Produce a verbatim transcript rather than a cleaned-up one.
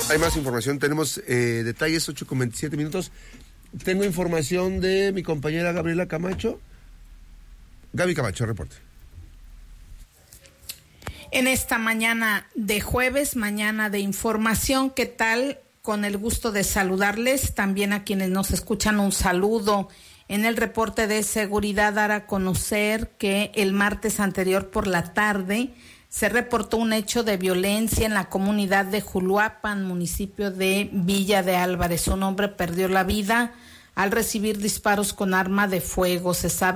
Hay más información, tenemos eh, detalles, ocho con veintisiete minutos. Tengo información de mi compañera Gabriela Camacho. Gaby Camacho, reporte. En esta mañana de jueves, mañana de información, ¿qué tal? Con el gusto de saludarles, también a quienes nos escuchan un saludo. En el reporte de seguridad, dar a conocer que el martes anterior por la tarde se reportó un hecho de violencia en la comunidad de Juluapan, municipio de Villa de Álvarez. Un hombre perdió la vida al recibir disparos con arma de fuego. Se sabe